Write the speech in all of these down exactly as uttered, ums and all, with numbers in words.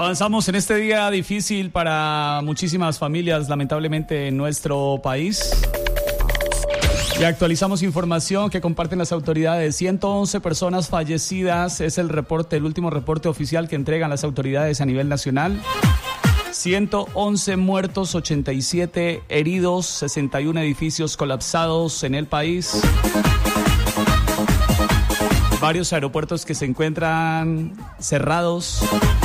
Avanzamos en este día difícil para muchísimas familias, lamentablemente, en nuestro país. Y actualizamos información que comparten las autoridades. ciento once personas fallecidas es el reporte, el último reporte oficial que entregan las autoridades a nivel nacional. ciento once muertos, ochenta y siete heridos, sesenta y uno edificios colapsados en el país. Varios aeropuertos que se encuentran cerrados.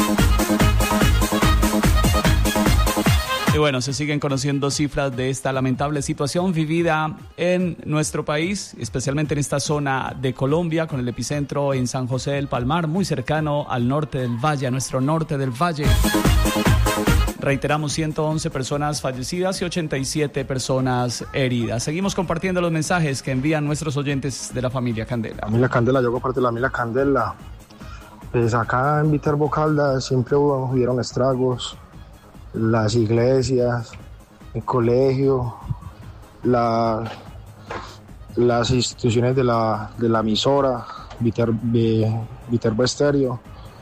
Y bueno, se siguen conociendo cifras de esta lamentable situación vivida en nuestro país, especialmente en esta zona de Colombia, con el epicentro en San José del Palmar, muy cercano al norte del valle, a nuestro norte del valle. Reiteramos, ciento once personas fallecidas y ochenta y siete personas heridas. Seguimos compartiendo los mensajes que envían nuestros oyentes de la familia Candela. La familia Candela, yo comparto la familia Candela. Pues acá en Viterbo Caldas siempre hubo, hubieron estragos. Las iglesias, el colegio, la, las instituciones de la, de la emisora, Viter, Viterbo Estéreo.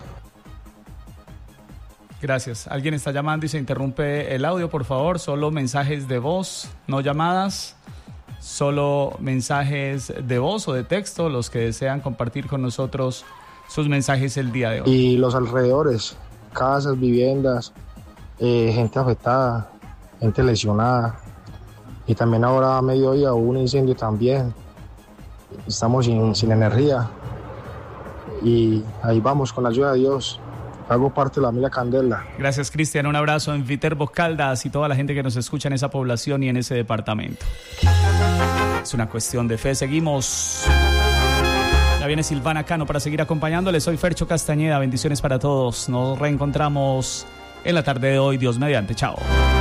Gracias. Alguien está llamando y se interrumpe el audio, por favor. Solo mensajes de voz, no llamadas. Solo mensajes de voz o de texto, los que desean compartir con nosotros sus mensajes el día de hoy. Y los alrededores, casas, viviendas, eh, gente afectada, gente lesionada. Y también ahora a mediodía hubo un incendio también. Estamos sin, sin energía. Y ahí vamos con la ayuda de Dios. Hago parte de la familia Candela. Gracias, Cristian. Un abrazo en Viterbo Caldas y toda la gente que nos escucha en esa población y en ese departamento. Es una cuestión de fe. Seguimos. Ya viene Silvana Cano para seguir acompañándoles. Soy Fercho Castañeda. Bendiciones para todos. Nos reencontramos en la tarde de hoy. Dios mediante. Chao.